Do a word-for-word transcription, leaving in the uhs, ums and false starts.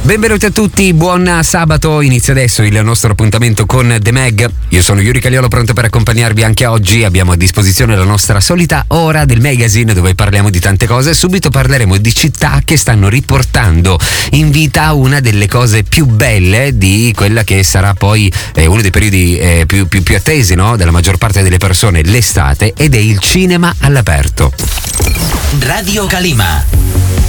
Benvenuti a tutti, buon sabato, inizia adesso il nostro appuntamento con The Mag. Io sono Yuri Cagliolo, pronto per accompagnarvi anche oggi. Abbiamo a disposizione la nostra solita ora del magazine dove parliamo di tante cose. Subito parleremo di città che stanno riportando in vita una delle cose più belle di quella che sarà poi eh, uno dei periodi eh, più, più, più attesi, no? Della maggior parte delle persone, l'estate, ed è il cinema all'aperto. Radio Calima.